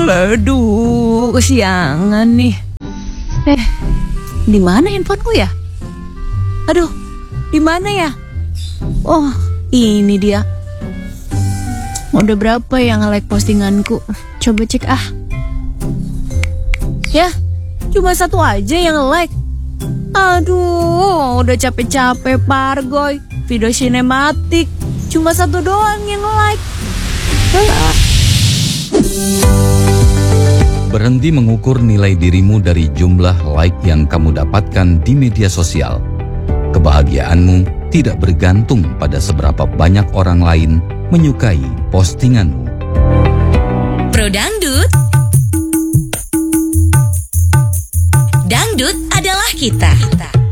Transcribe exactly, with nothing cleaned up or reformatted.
Aduh, kesiangan nih. Eh, di mana handphoneku ya? Aduh, di mana ya? Oh, ini dia. Udah berapa yang nge-like postinganku? Coba cek ah. Ya, cuma satu aja yang nge-like. Aduh, udah capek-capek Pargoy. Video sinematik, cuma satu doang yang nge-like. Berhenti mengukur nilai dirimu dari jumlah like yang kamu dapatkan di media sosial. Kebahagiaanmu tidak bergantung pada seberapa banyak orang lain menyukai postinganmu. Pro Dangdut. Dangdut adalah kita.